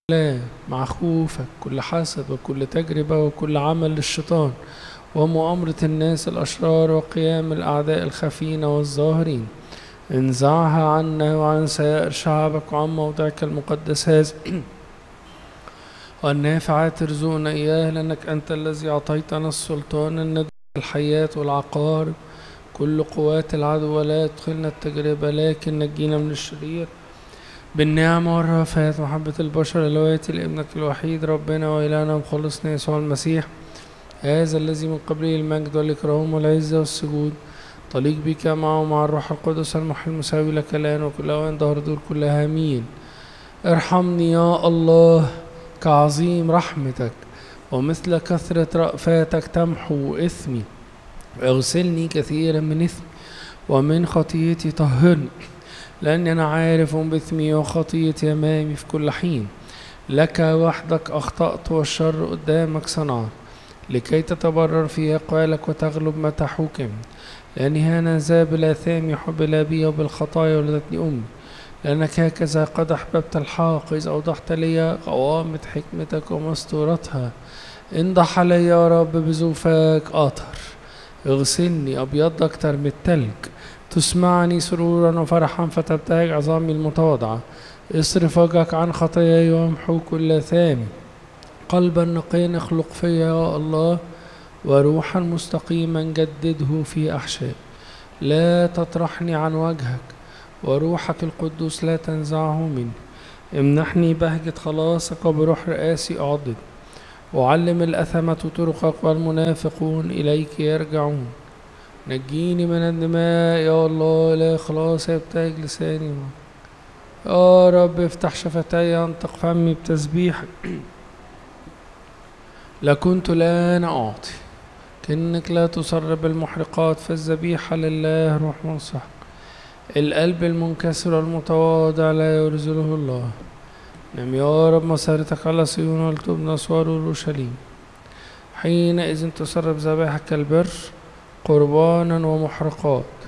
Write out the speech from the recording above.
لا مع خوفك كل حسد وكل تجربة وكل عمل للشيطان ومؤامرة الناس الأشرار وقيام الأعداء الخفين والظاهرين. انزعها عنا وعن سائر شعبك وعن موضعك المقدس هذا والنافعات ارزقنا إياه، لأنك أنت الذي أعطيتنا السلطان أن ندعو الحياة والعقارب كل قوات العدو، ولا يدخلنا التجربة لكن نجينا من الشرير بالنعمة والرأفات محبة البشر الواتي لابنك الوحيد ربنا وإلهنا ومخلصنا يسوع المسيح، هذا الذي من قبله المجد والإكرام والعزة والسجود طليق بك معه ومع الروح القدس المحيي المساوي لك الآن وكل أوان ظهر دول كلها آمين. ارحمني يا الله كعظيم رحمتك ومثل كثرة رأفاتك تمحو إثمي، اغسلني كثيرا من إثمي ومن خطيتي طهرني، لأني أنا عارف بإثمي وخطيتي أمامي في كل حين. لك وحدك أخطأت والشر قدامك صنعت، لكي تتبرر في أقوالك وتغلب متى حكم. لأني أنا ذا بالآثام يحب بي وبالخطايا ولدتني أمي، لأنك هكذا قد أحببت الحق إذ أوضحت لي قوامة حكمتك ومستورتها. انضح علي يا رب بزوفك أطهر، اغسلني أبيض أكتر من التلج، تسمعني سرورا وفرحا فتبتهج عظامي المتواضعة. اصرف وجهك عن خطاياي وامحو كل آثامي، قلبا نقيا اخلق فيا يا الله، وروحا مستقيما جدده في أحشائي. لا تطرحني عن وجهك، وروحك القدوس لا تنزعه مني. امنحني بهجة خلاصك وبروح رئاسي أعضد، وعلم الأثمة طرقك والمنافقون إليك يرجعون. نجيني من الدماء يا الله، لا خلاص يبتهج لساني يا رب. افتح شفتي ينطق فمي بتسبيحك. لكنت الآن أعطي كأنك لا تصر بالمحرقات، فالذبيحة لله روح منصح. القلب المنكسر والمتواضع لا يرزله الله. نعم يا رب مسارتك على صيون ولتبنى أسوار أورشليم. حينئذ تسر بذبائحك البر قربانا ومحرقات،